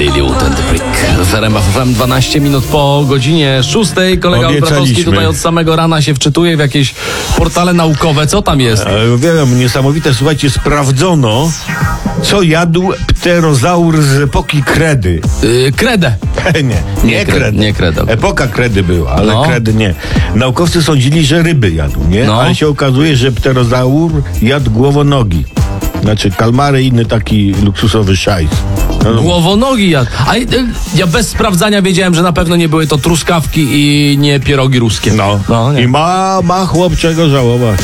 Billy Wood and the Brick. W RMF FM 12 minut po godzinie 6. Kolega Olbratowski tutaj od samego rana się wczytuje w jakieś portale naukowe. Co tam jest? Wiem, niesamowite, słuchajcie, sprawdzono, co jadł pterozaur z epoki kredy. Kredę. Nie kredy. Nie kredę. Epoka kredy była, ale kredy nie. Naukowcy sądzili, że ryby jadł, nie? No. Ale się okazuje, że pterozaur jadł głowonogi. Znaczy kalmary i inny taki luksusowy szajs. Głowonogi jadł. A ja bez sprawdzania wiedziałem, że na pewno nie były to truskawki i nie pierogi ruskie. Nie. Nie. I ma chłop czego żałować.